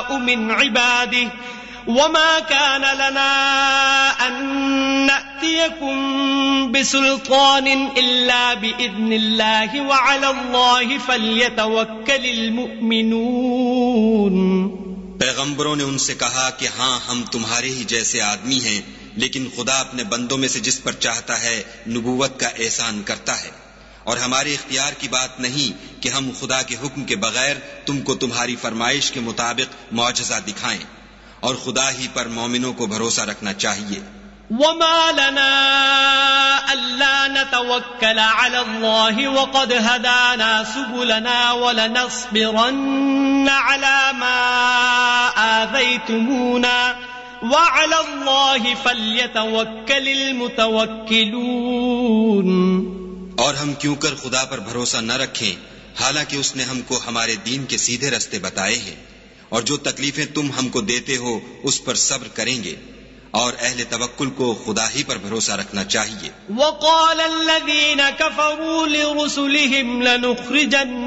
نشاء من عباده وما كان لنا أن نأتيكم بسلطان إلا بإذن الله وعلى الله فليتوكل المؤمنون. پیغمبروں نے ان سے کہا کہ ہاں ہم تمہارے ہی جیسے آدمی ہیں، لیکن خدا اپنے بندوں میں سے جس پر چاہتا ہے نبوت کا احسان کرتا ہے، اور ہمارے اختیار کی بات نہیں کہ ہم خدا کے حکم کے بغیر تم کو تمہاری فرمائش کے مطابق معجزہ دکھائیں، اور خدا ہی پر مومنوں کو بھروسہ رکھنا چاہیے. وما لنا ألا نتوكل على الله وقد هدانا سبلنا ولنصبرن على ما آذيتمونا وعلى الله فليتوكل المتوكلون. اور ہم کیوں کر خدا پر بھروسہ نہ رکھیں حالانکہ اس نے ہم کو ہمارے دین کے سیدھے رستے بتائے ہیں، اور جو تکلیفیں تم ہم کو دیتے ہو اس پر صبر کریں گے، اور اہل توکل کو خدا ہی پر بھروسہ رکھنا چاہیے. وقال الذين كفروا لرسلهم لنخرجن